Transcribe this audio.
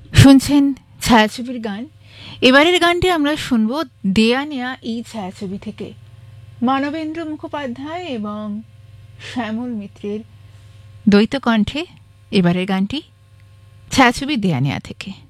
শুনছেন ছায়াছবির গান। এবারের গানটি আমরা শুনব দেয়া নেয়া এই ছায়াছবি থেকে, মানবেন্দ্র মুখোপাধ্যায় এবং শ্যামল মিত্রের দ্বৈত কণ্ঠে এবারের গানটি ছায়াছবি দেয়া নেয়া থেকে।